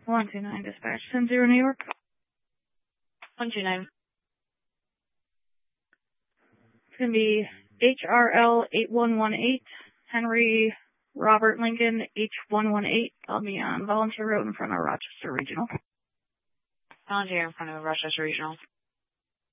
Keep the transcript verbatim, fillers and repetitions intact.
one two nine dispatch, ten zero New York. one two nine. It's going to be H R L eight one one eight, Henry Robert Lincoln H one one eight. I'll be on Volunteer Road in front of Rochester Regional. Volunteer in front of Rochester Regional.